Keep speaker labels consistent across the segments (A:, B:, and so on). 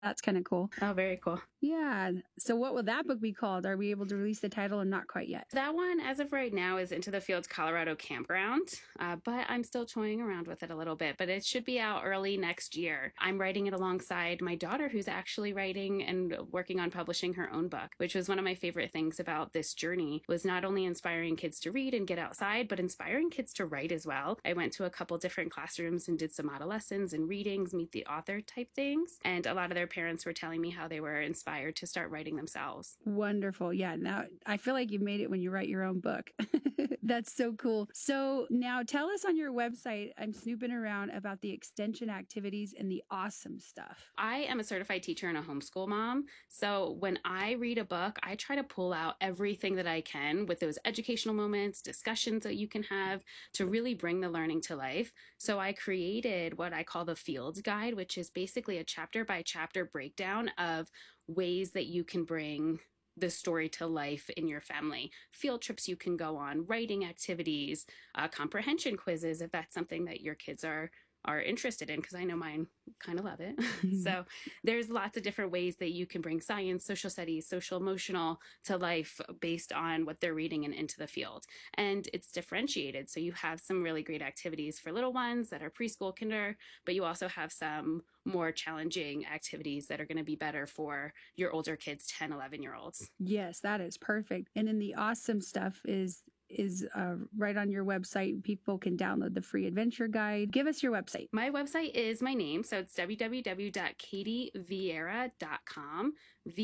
A: That's kind of cool.
B: Oh, very cool.
A: Yeah. So what will that book be called? Are we able to release the title and not quite yet?
B: That one, as of right now, is Into the Fields Colorado Campground, but I'm still toying around with it a little bit, but it should be out early next year. I'm writing it alongside my daughter, who's actually writing and working on publishing her own book, which was one of my favorite things about this journey, was not only inspiring kids to read and get outside, but inspiring kids to write as well. I went to a couple different classrooms and did some model lessons and readings, meet the author type things, and a lot of their parents were telling me how they were inspired to start writing themselves.
A: Wonderful. Yeah. Now I feel like you made it when you write your own book. That's so cool. So now tell us on your website, I'm snooping around about the extension activities and the awesome stuff.
B: I am a certified teacher and a homeschool mom. So when I read a book, I try to pull out everything that I can with those educational moments, discussions that you can have to really bring the learning to life. So I created what I call the Fields Guide, which is basically a chapter by chapter breakdown of ways that you can bring the story to life in your family. Field trips you can go on, writing activities, comprehension quizzes, if that's something that your kids are interested in, because I know mine kind of love it. So there's lots of different ways that you can bring science, social studies, social emotional to life based on what they're reading in Into the Field. And it's differentiated. So you have some really great activities for little ones that are preschool, kinder, but you also have some more challenging activities that are going to be better for your older kids, 10, 11-year-olds.
A: Yes, that is perfect. And then the awesome stuff is right on your website. People can download the free adventure guide. Give us your website.
B: My website is my name. So it's www.katievieira.com,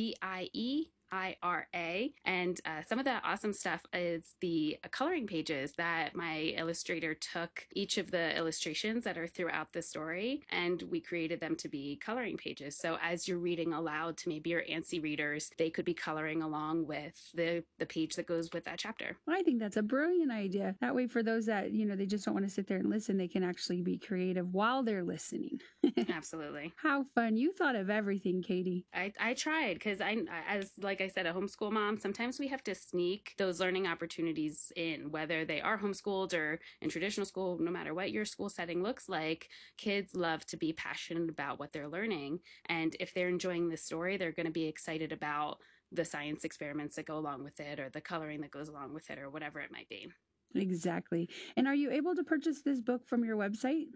B: VIEIRA. And some of the awesome stuff is the coloring pages that my illustrator took each of the illustrations that are throughout the story, and we created them to be coloring pages. So as you're reading aloud to maybe your antsy readers, they could be coloring along with the page that goes with that chapter.
A: I think that's a brilliant idea. That way, for those that, they just don't want to sit there and listen, they can actually be creative while they're listening.
B: Absolutely.
A: How fun. You thought of everything, Katie.
B: I tried, because like I said, a homeschool mom, sometimes we have to sneak those learning opportunities in, whether they are homeschooled or in traditional school. No matter what your school setting looks like, kids love to be passionate about what they're learning. And if they're enjoying the story, they're going to be excited about the science experiments that go along with it, or the coloring that goes along with it, or whatever it might be.
A: Exactly. And are you able to purchase this book from your website?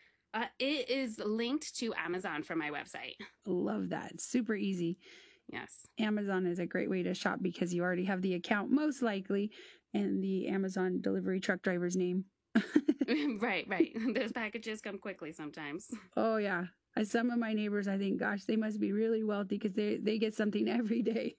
B: It is linked to Amazon from my website.
A: Love that. Super easy.
B: Yes.
A: Amazon is a great way to shop because you already have the account, most likely, and the Amazon delivery truck driver's name.
B: Right. Those packages come quickly sometimes.
A: Oh, yeah. Some of my neighbors, I think, gosh, they must be really wealthy because they get something every day.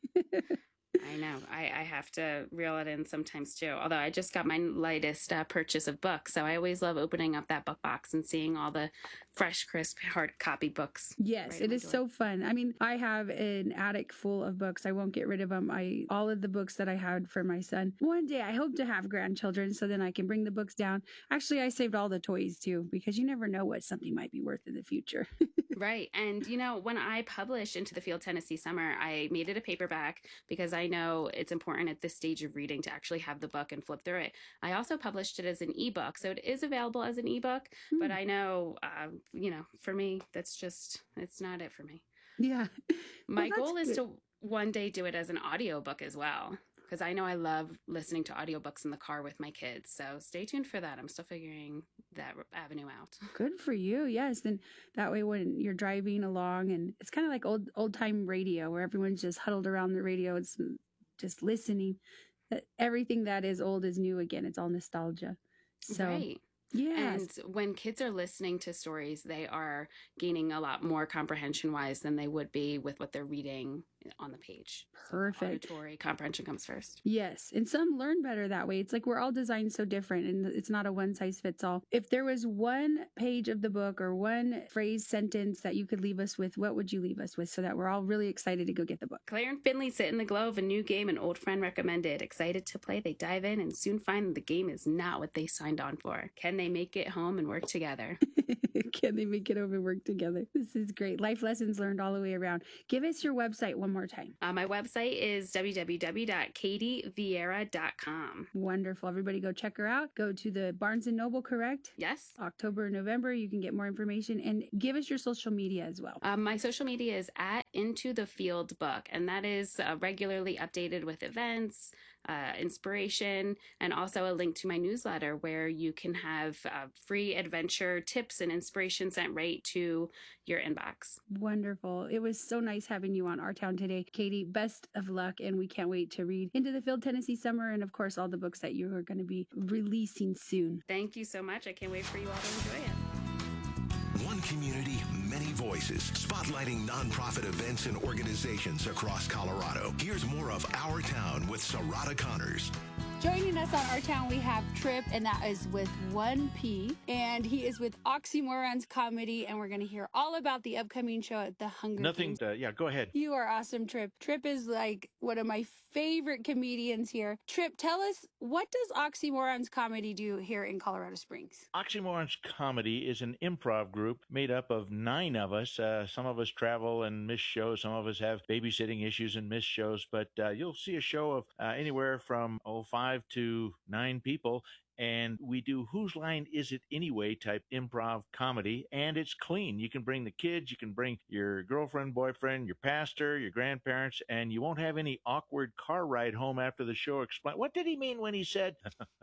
B: I know. I have to reel it in sometimes too. Although I just got my latest purchase of books, so I always love opening up that book box and seeing all the fresh, crisp, hard copy books.
A: Yes, it is so fun. I mean, I have an attic full of books. I won't get rid of them. All of the books that I had for my son. One day I hope to have grandchildren, so then I can bring the books down. Actually, I saved all the toys too, because you never know what something might be worth in the future.
B: Right. And, when I published Into the Field Tennessee Summer, I made it a paperback because I know it's important at this stage of reading to actually have the book and flip through it. I also published it as an ebook. So it is available as an ebook, but I know, for me, it's not it for me.
A: Yeah.
B: My goal is to one day do it as an audiobook as well, because I know I love listening to audiobooks in the car with my kids. So stay tuned for that. I'm still figuring that avenue out.
A: Good for you. Yes. Then that way when you're driving along, and it's kind of like old time radio where everyone's just huddled around the radio. It's just listening. Everything that is old is new again. It's all nostalgia. So,
B: right. Yes. And when kids are listening to stories, they are gaining a lot more comprehension wise than they would be with what they're reading on the page.
A: Perfect.
B: So auditory comprehension comes first.
A: Yes. And some learn better that way. It's like we're all designed so different, and it's not a one size fits all. If there was one page of the book or one phrase, sentence that you could leave us with, what would you leave us with so that we're all really excited to go get the book?
B: Claire and Finley sit in the glow of a new game an old friend recommended. Excited to play, they dive in and soon find that the game is not what they signed on for. Can they make it home and work together?
A: Can they make it home and work together? This is great. Life lessons learned all the way around. Give us your website one more time.
B: My website is www.katievieira.com.
A: Wonderful. Everybody go check her out. Go to the Barnes & Noble, correct?
B: Yes.
A: October, November, you can get more information, and give us your social media as well.
B: My social media is at Into the Field Book, and that is regularly updated with events, inspiration, and also a link to my newsletter where you can have free adventure tips and inspiration sent right to your inbox.
A: Wonderful. It was so nice having you on Our Town today. Katie, best of luck, and we can't wait to read Into the Field, Tennessee Summer, and of course all the books that you are going to be releasing soon.
B: Thank you so much. I can't wait for you all to enjoy it.
C: One community, many voices, spotlighting nonprofit events and organizations across Colorado. Here's more of Our Town with Sarada Connors.
A: Joining us on Our Town, we have Trip, and that is with 1P, and he is with Oxymorons Comedy, and we're going to hear all about the upcoming show at the Hunger Games.
D: Go ahead.
A: You are awesome, Trip. Trip is like one of my favorite comedians here. Trip, tell us, what does Oxymorons Comedy do here in Colorado Springs?
D: Oxymorons Comedy is an improv group made up of 9 of us. Some of us travel and miss shows. Some of us have babysitting issues and miss shows. But you'll see a show of anywhere from 5 to 9 people. And we do Whose Line Is It Anyway type improv comedy, and it's clean. You can bring the kids, you can bring your girlfriend, boyfriend, your pastor, your grandparents, and you won't have any awkward car ride home after the show. Explain, what did he mean when he said?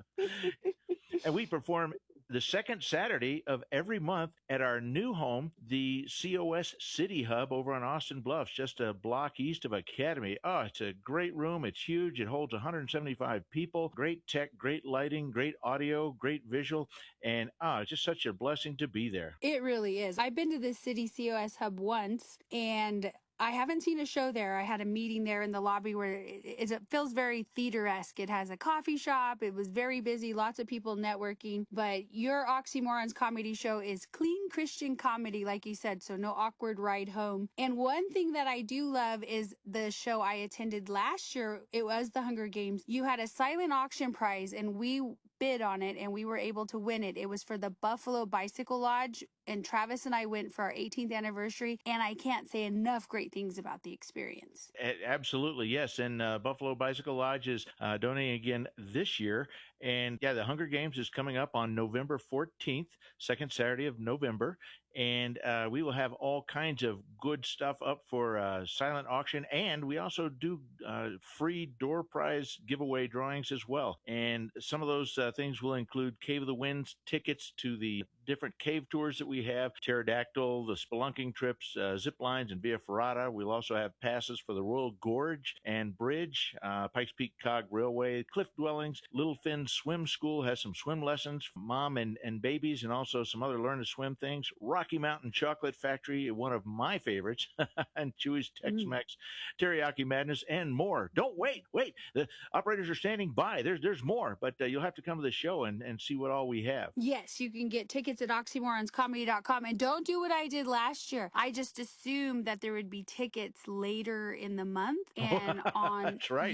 D: And we perform the second Saturday of every month at our new home, the COS City Hub over on Austin Bluffs, just a block east of Academy. Oh, it's a great room. It's huge. It holds 175 people. Great tech, great lighting, great audio, great visual. And it's just such a blessing to be there.
A: It really is. I've been to the City COS Hub once, and I haven't seen a show there. I had a meeting there in the lobby where it feels very theater-esque. It has a coffee shop. It was very busy, lots of people networking. But your Oxymorons Comedy show is clean Christian comedy, like you said, so no awkward ride home. And one thing that I do love is the show I attended last year. It was the Hunger Games. You had a silent auction prize, and we bid on it, and we were able to win it. It was for the Buffalo Bicycle Lodge, and Travis and I went for our 18th anniversary, and I can't say enough great things about the experience.
D: Absolutely, yes. And Buffalo Bicycle Lodge is donating again this year. And yeah, the Hunger Games is coming up on November 14th, second Saturday of November. And we will have all kinds of good stuff up for silent auction. And we also do free door prize giveaway drawings as well. And some of those things will include Cave of the Winds tickets to the different cave tours that we have, Pterodactyl, the spelunking trips, zip lines, and Via Ferrata. We'll also have passes for the Royal Gorge and Bridge, Pikes Peak Cog Railway, Cliff Dwellings, Little Finn Swim School has some swim lessons for mom and babies, and also some other learn to swim things. Rocky Mountain Chocolate Factory, one of my favorites, and Chewy's Tex-Mex, Teriyaki Madness, and more. Don't wait. The operators are standing by. There's more, but you'll have to come to the show and see what all we have.
A: Yes, you can get tickets at oxymoronscomedy.com, and don't do what I did last year. I just assumed that there would be tickets later in the month, and on
D: that's right.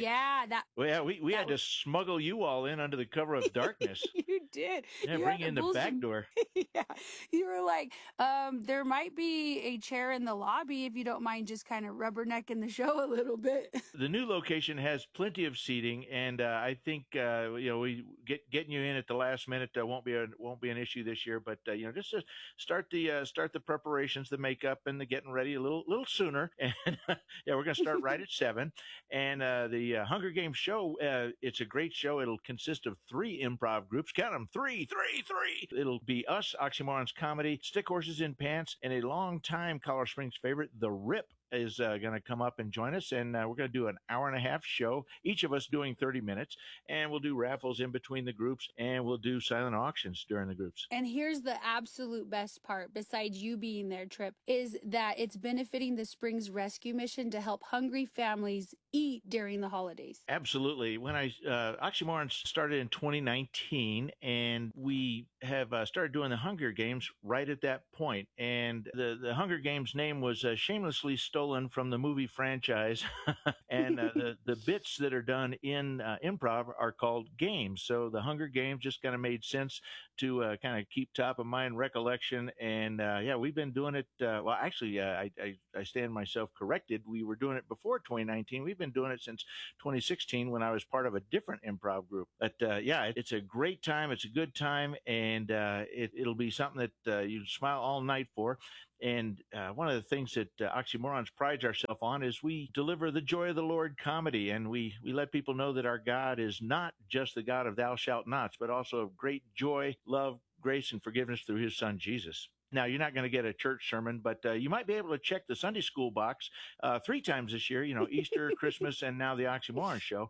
D: We had to smuggle you all in under the cover of darkness.
A: You did.
D: Yeah, bring you in the back door.
A: Yeah, you were like, there might be a chair in the lobby if you don't mind just kind of rubbernecking the show a little bit.
D: The new location has plenty of seating, and I think we getting you in at the last minute won't be an issue this year. But just to start the preparations, the makeup, and the getting ready a little sooner. And we're going to start right at 7. And the Hunger Games show, it's a great show. It'll consist of 3 improv groups. Count them, 3. It'll be us, Oxymorons Comedy, Stick Horses in Pants, and a long-time Colorado Springs favorite, The Rip, is going to come up and join us, and we're going to do an hour-and-a-half show, each of us doing 30 minutes, and we'll do raffles in between the groups, and we'll do silent auctions during the groups.
A: And here's the absolute best part, besides you being there, Trip, is that it's benefiting the Springs Rescue Mission to help hungry families eat during the holidays.
D: Absolutely. When Oxymorons started in 2019, and we have started doing the Hunger Games right at that point. And the Hunger Games name was shamelessly stolen from the movie franchise. And the bits that are done in improv are called games. So the Hunger Games just kind of made sense to kind of keep top of mind recollection. And yeah, we've been doing it. Well, actually, I stand myself corrected. We were doing it before 2019. We've been doing it since 2016 when I was part of a different improv group. But yeah, it's a great time. It's a good time. And it'll be something that you smile all night for. And one of the things that Oxymorons prides ourselves on is we deliver the joy of the Lord comedy, and we let people know that our God is not just the God of thou shalt nots, but also of great joy, love, grace, and forgiveness through his son, Jesus. Now, you're not going to get a church sermon, but you might be able to check the Sunday school box 3 times this year, Easter, Christmas, and now the Oxymoron show.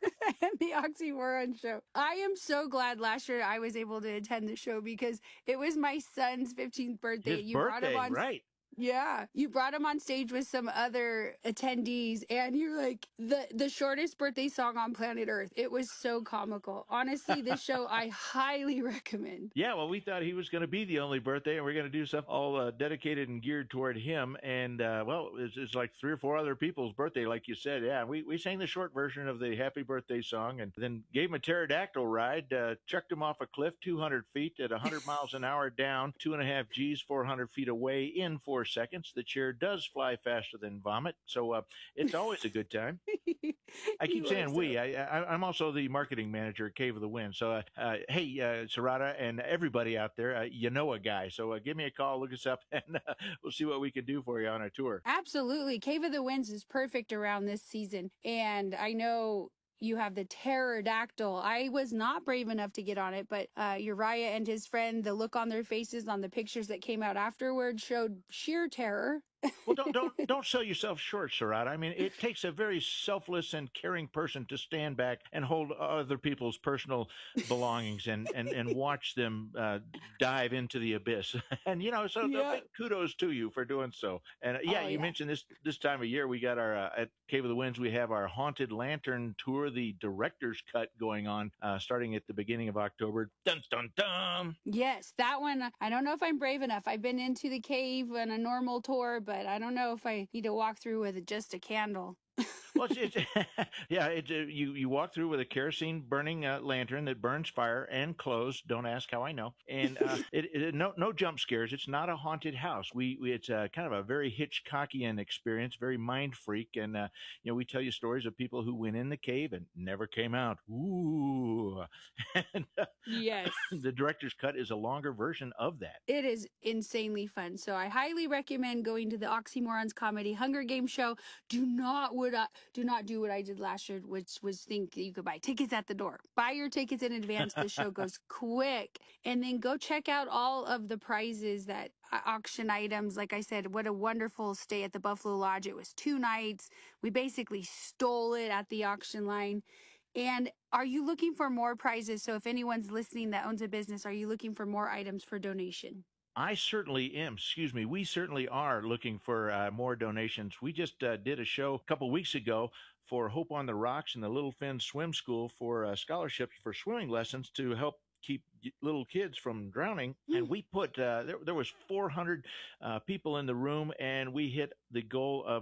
A: And the Oxymoron show. I am so glad last year I was able to attend the show because it was my son's 15th birthday.
D: His birthday, right.
A: Yeah, you brought him on stage with some other attendees, and you're like the shortest birthday song on planet Earth. It was so comical. Honestly, this show I highly recommend.
D: Yeah, well, we thought he was going to be the only birthday, and we're going to do something all dedicated and geared toward him. And well, it's like 3 or 4 other people's birthday, like you said. Yeah, we sang the short version of the happy birthday song, and then gave him a pterodactyl ride, chucked him off a cliff 200 feet at 100 miles an hour down, 2.5 Gs, 400 feet away in 4 seconds. The chair does fly faster than vomit, so it's always a good time. I keep saying we. I'm also the marketing manager at Cave of the Wind. So, hey, Sarada and everybody out there, you know a guy. So give me a call, look us up, and we'll see what we can do for you on our tour.
A: Absolutely. Cave of the Winds is perfect around this season. And I know you have the pterodactyl. I was not brave enough to get on it, but Uriah and his friend, the look on their faces on the pictures that came out afterward showed sheer terror.
D: Well, don't sell yourself short, Sarada. I mean, it takes a very selfless and caring person to stand back and hold other people's personal belongings and watch them dive into the abyss. And so big kudos to you for doing so. And you mentioned this time of year we got our at Cave of the Winds we have our Haunted Lantern tour, the director's cut going on starting at the beginning of October. Dun dun dun.
A: Yes, that one. I don't know if I'm brave enough. I've been into the cave on a normal tour, but I don't know if I need to walk through with just a candle.
D: Well, you walk through with a kerosene burning lantern that burns fire and clothes. Don't ask how I know. And no jump scares. It's not a haunted house. It's kind of a very Hitchcockian experience, very mind freak. And we tell you stories of people who went in the cave and never came out. Ooh. And,
A: yes.
D: The director's cut is a longer version of that.
A: It is insanely fun. So I highly recommend going to the Oxymorons Comedy Hunger Games show. Do not do what I did last year, which was think that you could buy tickets at the door. Buy your tickets in advance. The show goes quick. And then go check out all of the prizes that auction items. Like I said, what a wonderful stay at the Buffalo Lodge. It was 2 nights. We basically stole it at the auction line. And are you looking for more prizes? So if anyone's listening that owns a business, are you looking for more items for donation?
D: I certainly am. Excuse me. We certainly are looking for more donations. We just did a show a couple weeks ago for Hope on the Rocks and the Little Finn Swim School for scholarships for swimming lessons to help keep little kids from drowning. And we put there was 400 people in the room, and we hit the goal of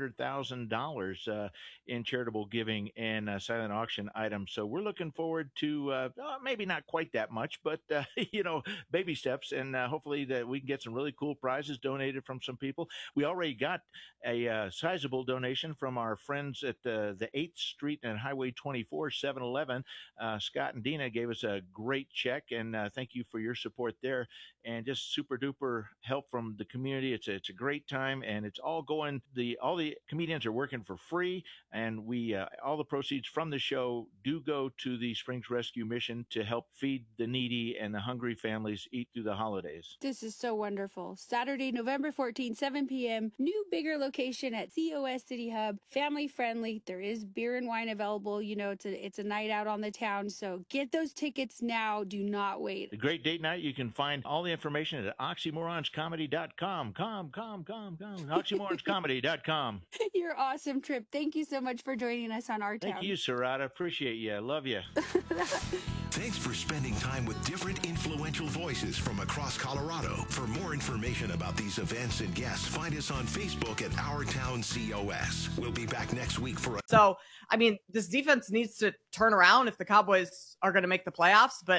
D: $100,000 in charitable giving and silent auction items. So we're looking forward to maybe not quite that much, but baby steps, and hopefully that we can get some really cool prizes donated from some people. We already got a sizable donation from our friends at the 8th Street and Highway 24 7-Eleven. Scott and Dina gave us a great check, and thank you for your support there, and just super duper help from the community. It's a great time, and it's all going. All the comedians are working for free, and we all the proceeds from the show do go to the Springs Rescue Mission to help feed the needy and the hungry families eat through the holidays.
A: This is so wonderful. Saturday, November 14th, 7 p.m. New bigger location at COS City Hub. Family friendly. There is beer and wine available. It's a night out on the town, so get those tickets now. Do cannot wait.
D: The great date night. You can find all the information at oxymoronscomedy.com. Oxymoronscomedy.com.
A: You're awesome, Trip. Thank you so much for joining us on Our Town.
D: Thank you, Sarada. Appreciate you. I love you.
C: Thanks for spending time with different influential voices from across Colorado. For more information about these events and guests, find us on Facebook at Our Town COS. We'll be back next week for
E: So, I mean, this defense needs to turn around if the Cowboys are going to make the playoffs, but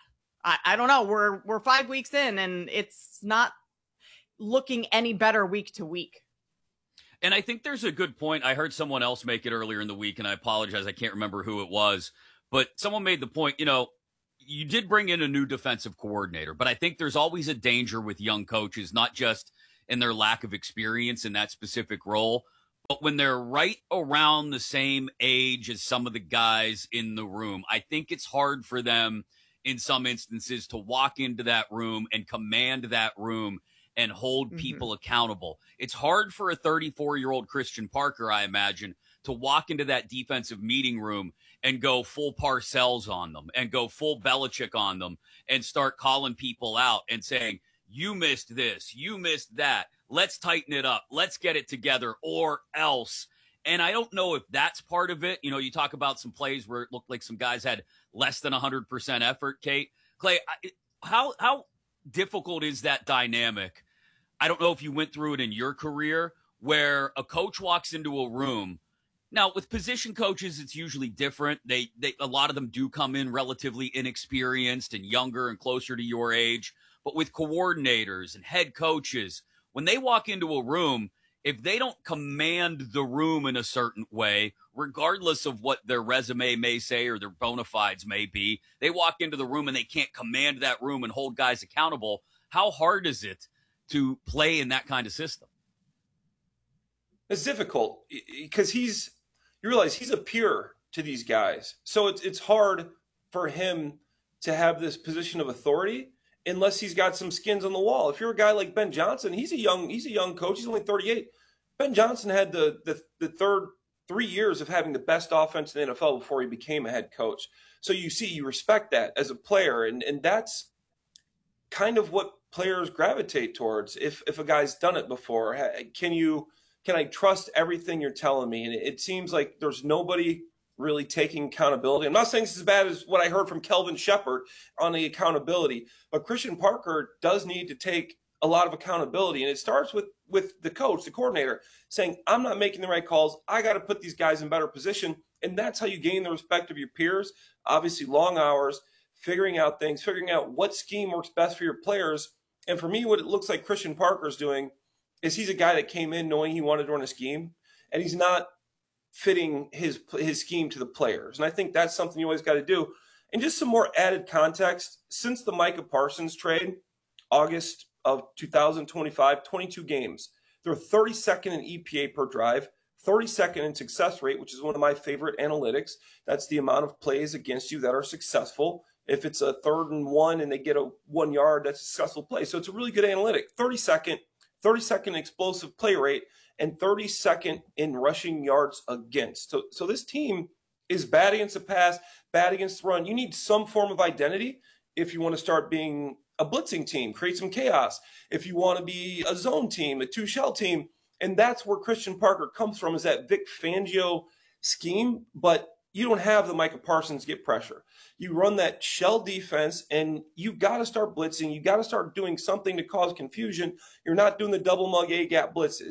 E: I don't know. We're 5 weeks in and it's not looking any better week to week.
F: And I think there's a good point. I heard someone else make it earlier in the week, and I apologize. I can't remember who it was, but someone made the point, you did bring in a new defensive coordinator, but I think there's always a danger with young coaches, not just in their lack of experience in that specific role, but when they're right around the same age as some of the guys in the room. I think it's hard for them in some instances to walk into that room and command that room and hold people accountable. It's hard for a 34-year-old Christian Parker, I imagine, to walk into that defensive meeting room and go full Parcells on them and go full Belichick on them and start calling people out and saying, you missed this, you missed that, let's tighten it up, let's get it together, or else. And I don't know if that's part of it. You talk about some plays where it looked like some guys had less than 100% effort, Kate. Clay, how difficult is that dynamic? I don't know if you went through it in your career where a coach walks into a room. Now, with position coaches, it's usually different. A lot of them do come in relatively inexperienced and younger and closer to your age. But with coordinators and head coaches, when they walk into a room, if they don't command the room in a certain way, regardless of what their resume may say or their bona fides may be, they walk into the room and they can't command that room and hold guys accountable. How hard is it to play in that kind of system?
G: It's difficult because you realize he's a peer to these guys. So it's hard for him to have this position of authority unless he's got some skins on the wall. If you're a guy like Ben Johnson, he's a young coach. He's only 38. Ben Johnson had the third 3 years of having the best offense in the NFL before he became a head coach. So you respect that as a player. And that's kind of what players gravitate towards. If a guy's done it before, can I trust everything you're telling me? And it seems like there's nobody really taking accountability. I'm not saying this is as bad as what I heard from Kelvin Shepard on the accountability, but Christian Parker does need to take a lot of accountability. And it starts with the coach, the coordinator, saying, I'm not making the right calls. I got to put these guys in better position. And that's how you gain the respect of your peers. Obviously, long hours, figuring out things, figuring out what scheme works best for your players. And for me, what it looks like Christian Parker's doing is he's a guy that came in knowing he wanted to run a scheme, and he's not fitting his scheme to the players. And I think that's something you always got to do. And just some more added context, since the Micah Parsons trade, August of 2025, 22 games. They're 32nd in EPA per drive, 32nd in success rate, which is one of my favorite analytics. That's the amount of plays against you that are successful. If it's a 3rd and 1 and they get a 1 yard, that's a successful play. So it's a really good analytic. 32nd explosive play rate, and 32nd in rushing yards against. So this team is bad against the pass, bad against the run. You need some form of identity if you want to start being a blitzing team, create some chaos. If you want to be a zone team, a two-shell team, and that's where Christian Parker comes from, is that Vic Fangio scheme, but you don't have the Micah Parsons get pressure. You run that shell defense, and you got to start blitzing. You got to start doing something to cause confusion. You're not doing the double mug A-gap blitzes.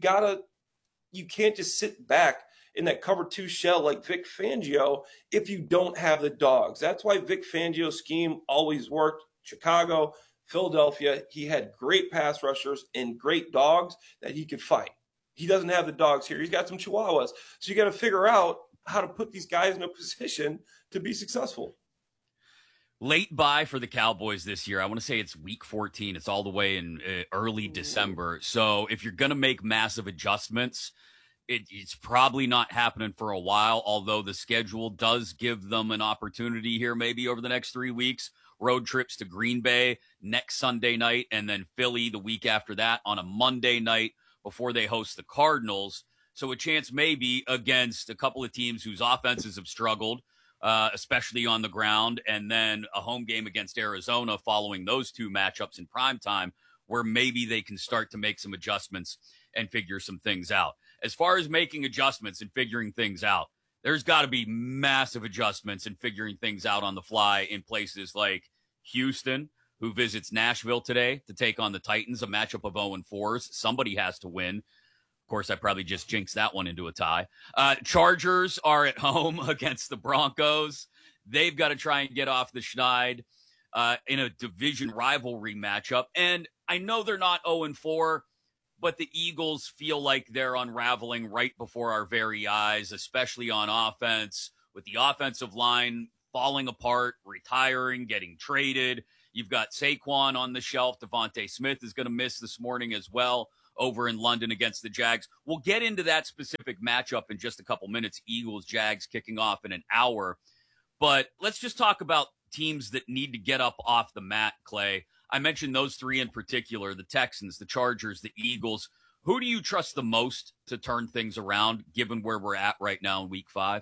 G: You can't just sit back in that cover 2 shell like Vic Fangio if you don't have the dogs. That's why Vic Fangio's scheme always worked. Chicago, Philadelphia, he had great pass rushers and great dogs that he could fight. He doesn't have the dogs here. He's got some chihuahuas. So you got to figure out how to put these guys in a position to be successful.
F: Late buy for the Cowboys this year. I want to say it's week 14. It's all the way in early December. So if you're going to make massive adjustments, it's probably not happening for a while, although the schedule does give them an opportunity here maybe over the next 3 weeks. Road trips to Green Bay next Sunday night, and then Philly the week after that on a Monday night before they host the Cardinals. So a chance maybe against a couple of teams whose offenses have struggled, especially on the ground, and then a home game against Arizona following those two matchups in primetime, where maybe they can start to make some adjustments and figure some things out. As far as making adjustments and figuring things out, there's got to be massive adjustments and figuring things out on the fly in places like Houston, who visits Nashville today to take on the Titans, a matchup of 0-4s. Somebody has to win. Of course, I probably just jinxed that one into a tie. Chargers are at home against the Broncos. They've got to try and get off the schneid in a division rivalry matchup. And I know they're not 0-4, but the Eagles feel like they're unraveling right before our very eyes, especially on offense, with the offensive line falling apart, retiring, getting traded. You've got Saquon on the shelf. Devontae Smith is going to miss this morning as well over in London against the Jags. We'll get into that specific matchup in just a couple minutes. Eagles, Jags kicking off in an hour. But let's just talk about teams that need to get up off the mat, Clay. I mentioned those three in particular, the Texans, the Chargers, the Eagles. Who do you trust the most to turn things around, given where we're at right now in week 5?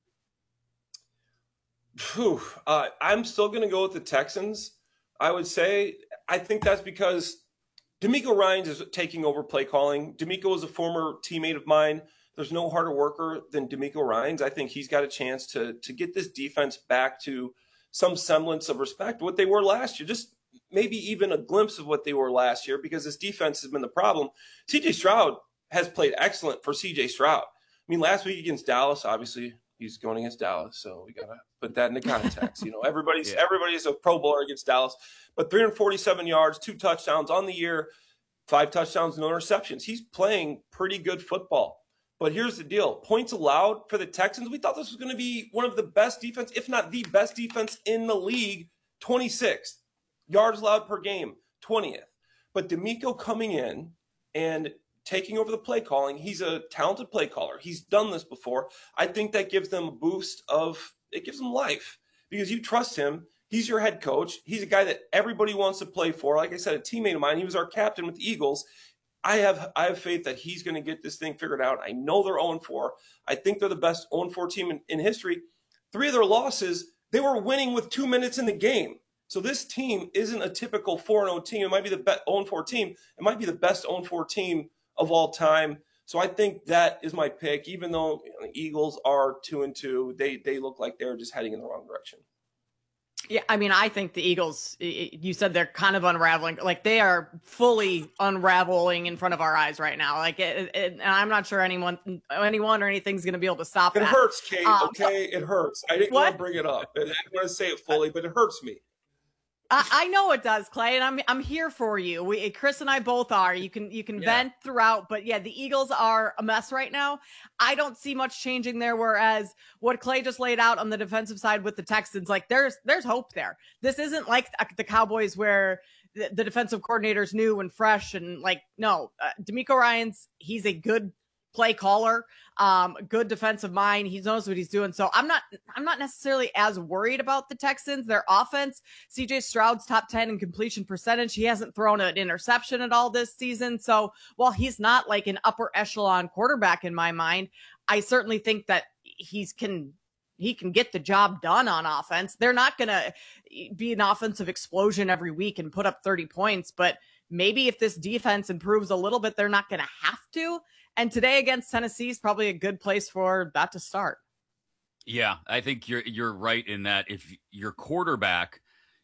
G: I'm still going to go with the Texans. I would say I think that's because DeMeco Ryans is taking over play calling. DeMeco is a former teammate of mine. There's no harder worker than DeMeco Ryans. I think he's got a chance to get this defense back to some semblance of respect, what they were last year, just maybe even a glimpse of what they were last year, because this defense has been the problem. CJ Stroud has played excellent for CJ Stroud. I mean, last week against Dallas, obviously he's going against Dallas, so we got to put that into context. Everybody's a Pro Bowler against Dallas, but 347 yards, 2 touchdowns on the year, 5 touchdowns, no interceptions. He's playing pretty good football. But here's the deal. Points allowed for the Texans, we thought this was going to be one of the best defense, if not the best defense in the league, 26th. Yards allowed per game, 20th. But DeMeco coming in and taking over the play calling, he's a talented play caller. He's done this before. I think that gives them a boost it gives them life because you trust him. He's your head coach. He's a guy that everybody wants to play for. Like I said, a teammate of mine. He was our captain with the Eagles. I have faith that he's going to get this thing figured out. I know they're 0-4. I think they're the best 0-4 team in history. 3 of their losses, they were winning with 2 minutes in the game. So this team isn't a typical 4-0 team. It might be the best 0-4 team. It might be the best 0-4 team of all time. So I think that is my pick, even though the Eagles are 2-2. They look like they're just heading in the wrong direction.
E: Yeah, I mean, I think the Eagles, you said they're kind of unraveling. Like, they are fully unraveling in front of our eyes right now. Like, and I'm not sure anyone or anything's going to be able to stop that.
G: It hurts, Kate, okay? It hurts. I didn't want to bring it up. I didn't want to say it fully, but it hurts me.
E: I know it does, Clay, and I'm here for you. Chris and I both are. You can vent throughout, but yeah, the Eagles are a mess right now. I don't see much changing there. Whereas what Clay just laid out on the defensive side with the Texans, like there's hope there. This isn't like the Cowboys where the defensive coordinator's new and fresh and DeMeco Ryans, he's a good play caller, good defensive mind. He knows what he's doing. So I'm not necessarily as worried about the Texans. Their offense, CJ Stroud's top 10 in completion percentage. He hasn't thrown an interception at all this season. So while he's not like an upper echelon quarterback in my mind, I certainly think that he can get the job done on offense. They're not going to be an offensive explosion every week and put up 30 points, but maybe if this defense improves a little bit, they're not going to have to. And today against Tennessee is probably a good place for that to start.
F: Yeah, I think you're right in that if your quarterback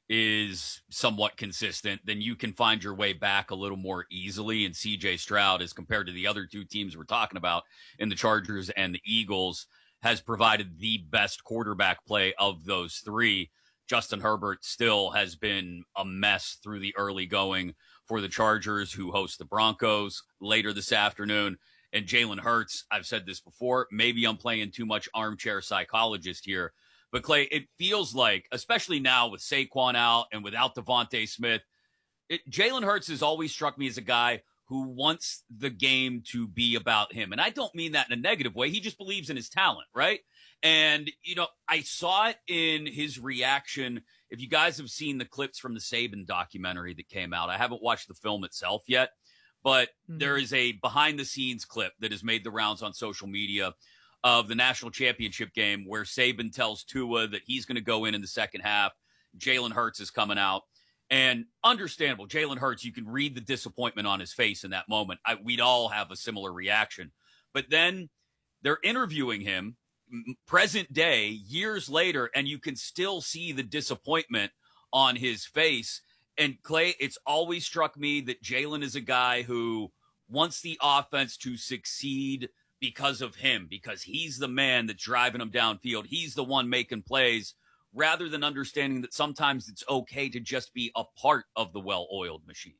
F: is somewhat consistent, then you can find your way back a little more easily. And CJ Stroud, as compared to the other two teams we're talking about in the Chargers and the Eagles, has provided the best quarterback play of those three. Justin Herbert still has been a mess through the early going for the Chargers, who host the Broncos later this afternoon. And Jalen Hurts, I've said this before, maybe I'm playing too much armchair psychologist here, but Clay, it feels like, especially now with Saquon out and without Devontae Smith, Jalen Hurts has always struck me as a guy who wants the game to be about him. And I don't mean that in a negative way. He just believes in his talent, right? And, I saw it in his reaction. If you guys have seen the clips from the Saban documentary that came out, I haven't watched the film itself yet, but there is a behind-the-scenes clip that has made the rounds on social media of the national championship game where Saban tells Tua that he's going to go in the second half. Jalen Hurts is coming out. And understandable, Jalen Hurts, you can read the disappointment on his face in that moment. We'd all have a similar reaction. But then they're interviewing him present day, years later, and you can still see the disappointment on his face. And Clay, it's always struck me that Jalen is a guy who wants the offense to succeed because of him, because he's the man that's driving them downfield. He's the one making plays, rather than understanding that sometimes it's okay to just be a part of the well-oiled machine.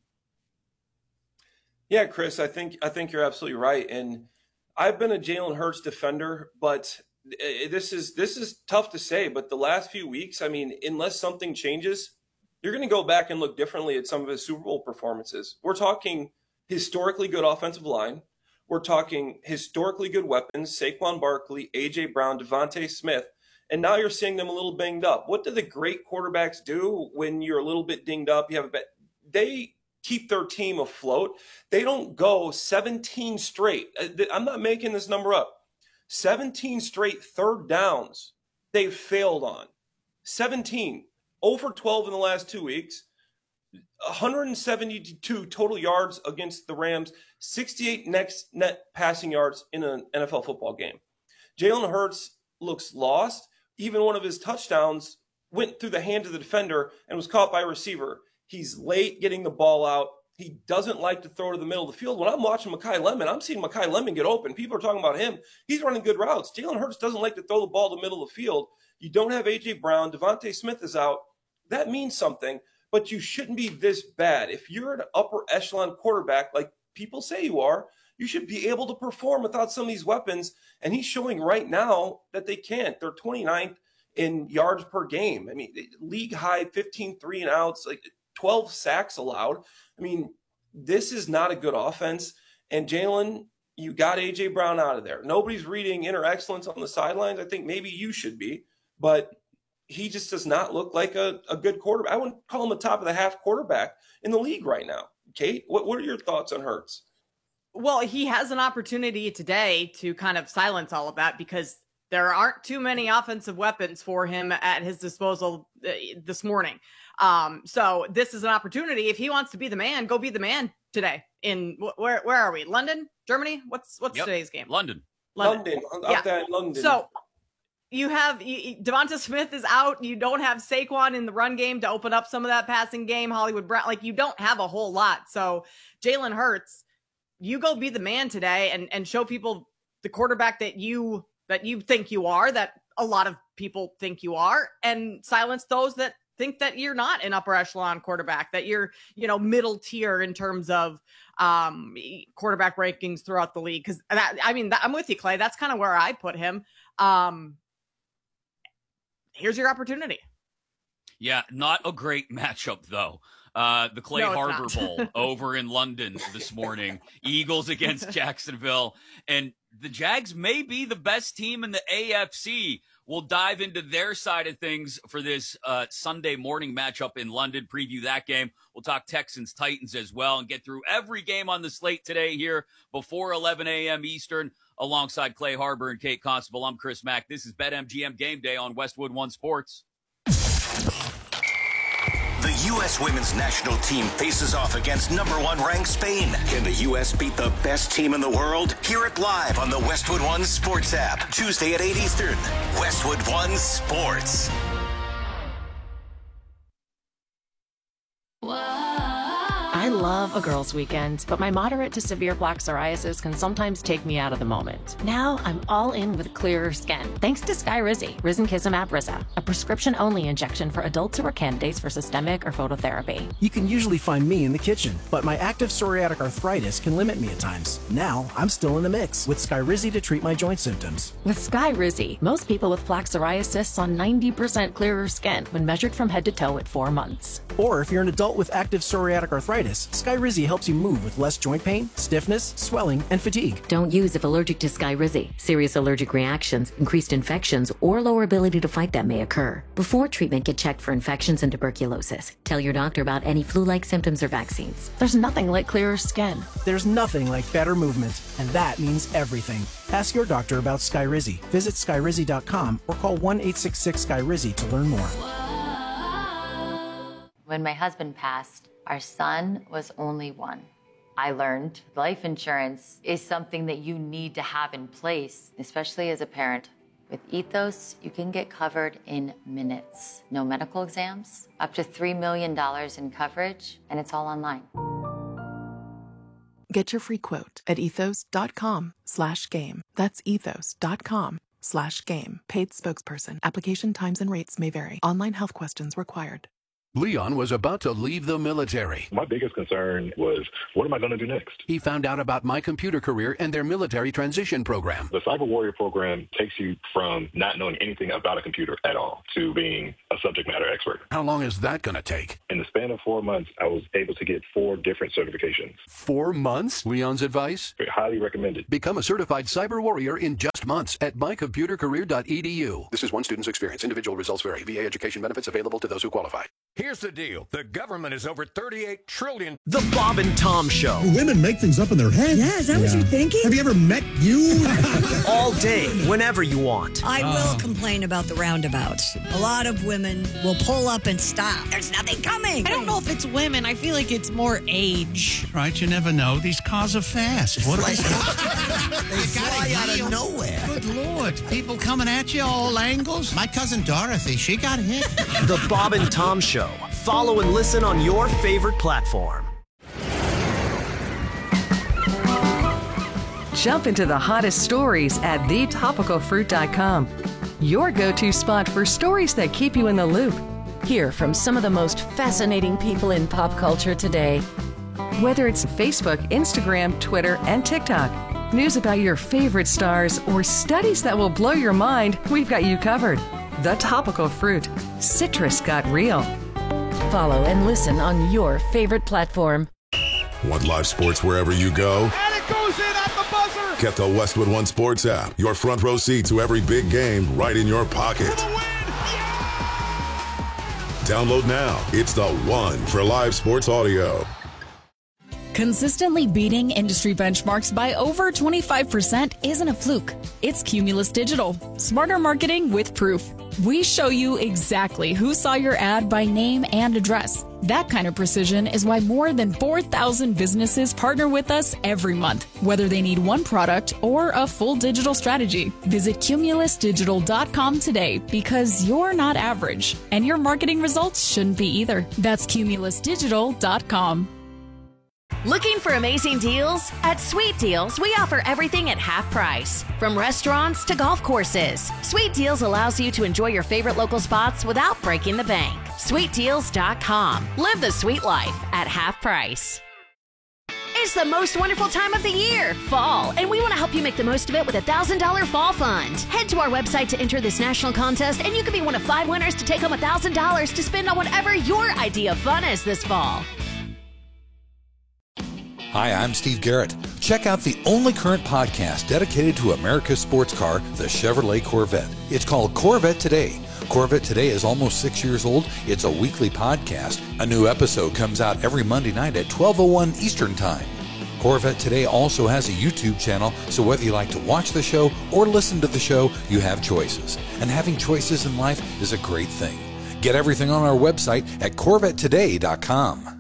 G: Yeah, Chris, I think you're absolutely right. And I've been a Jalen Hurts defender, but this is tough to say. But the last few weeks, I mean, unless something changes, you're going to go back and look differently at some of his Super Bowl performances. We're talking historically good offensive line. We're talking historically good weapons, Saquon Barkley, A.J. Brown, Devontae Smith. And now you're seeing them a little banged up. What do the great quarterbacks do when you're a little bit dinged up? They keep their team afloat. They don't go 17 straight. I'm not making this number up. 17 straight third downs they've failed on. 17. Over 12 in the last 2 weeks. 172 total yards against the Rams. 68 net passing yards in an NFL football game. Jalen Hurts looks lost. Even one of his touchdowns went through the hand of the defender and was caught by a receiver. He's late getting the ball out. He doesn't like to throw to the middle of the field. When I'm watching Mekhi Lemon, I'm seeing Mekhi Lemon get open. People are talking about him. He's running good routes. Jalen Hurts doesn't like to throw the ball to the middle of the field. You don't have A.J. Brown. Devontae Smith is out. That means something, but you shouldn't be this bad. If you're an upper echelon quarterback, like people say you are, you should be able to perform without some of these weapons. And he's showing right now that they can't. They're 29th in yards per game. I mean, league high 15 3 and outs, like 12 sacks allowed. I mean, this is not a good offense. And Jalen, you got A.J. Brown out of there. Nobody's reading inner excellence on the sidelines. I think maybe you should be, but he just does not look like a good quarterback. I wouldn't call him a top of the half quarterback in the league right now. Kate, what are your thoughts on Hurts?
E: Well, he has an opportunity today to kind of silence all of that because there aren't too many offensive weapons for him at his disposal this morning. So this is an opportunity. If he wants to be the man, go be the man today. In where are we? London, Germany? What's today's game?
F: London.
E: Yeah.
G: London.
E: So you have Devonta Smith is out. You don't have Saquon in the run game to open up some of that passing game. Hollywood Brown, like you don't have a whole lot. So Jalen Hurts, you go be the man today and show people the quarterback that you think you are, that a lot of people think you are, and silence those that think that you're not an upper echelon quarterback, that you're, middle tier in terms of quarterback rankings throughout the league. Because I'm with you, Clay. That's kind of where I put him. Here's your opportunity. Yeah,
F: not a great matchup though. The Clay Harbor Bowl over in London this morning. Eagles against Jacksonville. And the Jags may be the best team in the AFC. We'll dive into their side of things for this Sunday morning matchup in London, preview that game. We'll talk Texans-Titans as well and get through every game on the slate today here before 11 a.m. Eastern alongside Clay Harbor and Kate Constable. I'm Chris Mack. This is BetMGM Game Day on Westwood One Sports.
C: The U.S. women's national team faces off against number 1 ranked Spain. Can the U.S. beat the best team in the world? Hear it live on the Westwood One Sports app. Tuesday at 8 Eastern. Westwood One Sports.
H: I love a girls' weekend, but my moderate to severe plaque psoriasis can sometimes take me out of the moment. Now I'm all in with clearer skin, thanks to Skyrizi, Risankizumab Rizza, a prescription-only injection for adults who are candidates for systemic or phototherapy.
I: You can usually find me in the kitchen, but my active psoriatic arthritis can limit me at times. Now I'm still in the mix with Skyrizi to treat my joint symptoms.
H: With Skyrizi, most people with plaque psoriasis saw 90% clearer skin when measured from head to toe at 4 months.
I: Or if you're an adult with active psoriatic arthritis, arthritis, Skyrizi helps you move with less joint pain, stiffness, swelling, and fatigue.
H: Don't use if allergic to Skyrizi. Serious allergic reactions, increased infections, or lower ability to fight them may occur. Before treatment, get checked for infections and tuberculosis. Tell your doctor about any flu-like symptoms or vaccines. There's nothing like clearer skin.
I: There's nothing like better movement, and that means everything. Ask your doctor about Skyrizi. Visit skyrizi.com or call 1-866-SKYRIZI to learn more.
J: When my husband passed, our son was only 1. I learned life insurance is something that you need to have in place, especially as a parent. With Ethos, you can get covered in minutes. No medical exams, up to $3 million in coverage, and it's all online.
K: Get your free quote at ethos.com/game. That's ethos.com/game. Paid spokesperson. Application times and rates may vary. Online health questions required.
L: Leon was about to leave the military.
M: My biggest concern was, what am I going to do next?
L: He found out about My Computer Career and their military transition program.
M: The Cyber Warrior program takes you from not knowing anything about a computer at all to being a subject matter expert.
L: How long is that going to take?
M: In the span of 4 months, I was able to get 4 different certifications.
L: 4 months? Leon's advice?
M: Highly recommended.
L: Become a certified cyber warrior in just months at mycomputercareer.edu. This is one student's experience. Individual results vary. VA education benefits available to those who qualify.
N: Here's the deal. The government is over $38 trillion.
O: The Bob and Tom Show.
P: Do women make things up in their head?
Q: Yeah, is that what you're thinking?
P: Have you ever met you?
O: All day, whenever you want.
Q: I will complain about the roundabouts. A lot of women will pull up and stop. There's nothing coming.
R: I don't know if it's women. I feel like it's more age.
S: Right, you never know. These cars are fast. What
T: they fly out of nowhere.
S: Good Lord. People coming at you all angles. My cousin Dorothy, she got hit.
O: The Bob and Tom Show. Follow and listen on your favorite platform.
U: Jump into the hottest stories at thetopicalfruit.com. Your go-to spot for stories that keep you in the loop. Hear from some of the most fascinating people in pop culture today. Whether it's Facebook, Instagram, Twitter, and TikTok, news about your favorite stars, or studies that will blow your mind, we've got you covered. The Topical Fruit. Citrus got real. Follow and listen on your favorite platform.
V: Want live sports wherever you go?
W: And it goes in at the buzzer!
V: Get the Westwood One Sports app. Your front row seat to every big game right in your pocket.
W: For the win! Yeah!
V: Download now. It's the one for live sports audio.
X: Consistently beating industry benchmarks by over 25% isn't a fluke. It's Cumulus Digital. Smarter marketing with proof. We show you exactly who saw your ad by name and address. That kind of precision is why more than 4,000 businesses partner with us every month, whether they need one product or a full digital strategy. Visit cumulusdigital.com today because you're not average, and your marketing results shouldn't be either. That's cumulusdigital.com.
Y: Looking for amazing deals? At Sweet Deals, we offer everything at half price. From restaurants to golf courses, Sweet Deals allows you to enjoy your favorite local spots without breaking the bank. SweetDeals.com. Live the sweet life at half price. It's the most wonderful time of the year, fall, and we want to help you make the most of it with a $1,000 fall fund. Head to our website to enter this national contest, and you could be one of 5 winners to take home $1,000 to spend on whatever your idea of fun is this fall.
Z: Hi, I'm Steve Garrett. Check out the only current podcast dedicated to America's sports car, the Chevrolet Corvette. It's called Corvette Today. Corvette Today is almost 6 years old. It's a weekly podcast. A new episode comes out every Monday night at 12:01 Eastern Time. Corvette Today also has a YouTube channel, so whether you like to watch the show or listen to the show, you have choices. And having choices in life is a great thing. Get everything on our website at CorvetteToday.com.